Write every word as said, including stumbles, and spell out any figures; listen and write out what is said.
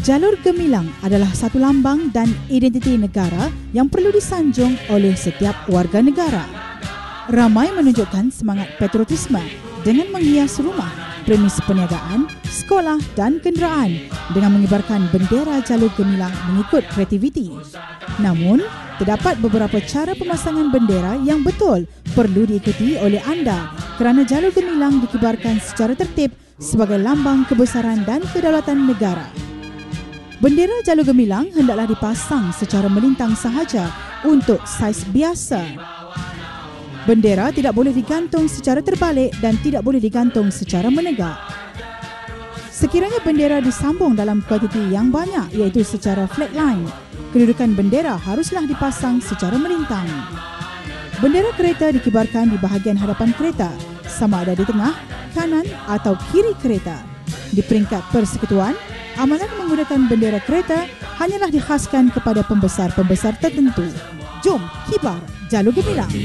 Jalur gemilang adalah satu lambang dan identiti negara yang perlu disanjung oleh setiap warga negara. Ramai menunjukkan semangat patriotisme dengan menghias rumah, premis perniagaan, sekolah dan kenderaan dengan mengibarkan bendera jalur gemilang mengikut kreativiti. Namun, terdapat beberapa cara pemasangan bendera yang betul perlu diikuti oleh anda kerana jalur gemilang dikibarkan secara tertib sebagai lambang kebesaran dan kedaulatan negara. Bendera jalur gemilang hendaklah dipasang secara melintang sahaja untuk saiz biasa. Bendera tidak boleh digantung secara terbalik dan tidak boleh digantung secara menegak. Sekiranya bendera disambung dalam kuantiti yang banyak iaitu secara flatline, kedudukan bendera haruslah dipasang secara melintang. Bendera kereta dikibarkan di bahagian hadapan kereta, sama ada di tengah, kanan atau kiri kereta. Di peringkat persekutuan, amalan menggunakan bendera kereta hanyalah dikhaskan kepada pembesar-pembesar tertentu. Jom kibar jalur gemilang.